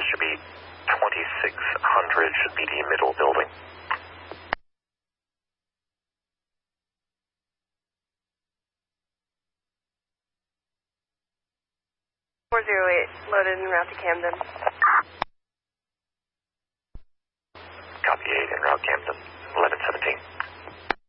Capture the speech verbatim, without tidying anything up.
should be twenty-six hundred, should be the middle building. four zero eight, loaded en route to Camden. Copy eight, en route Camden, eleven seventeen.